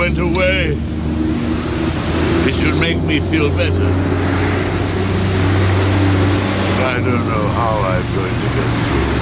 went away. It should make me feel better. But I don't know how I'm going to get through.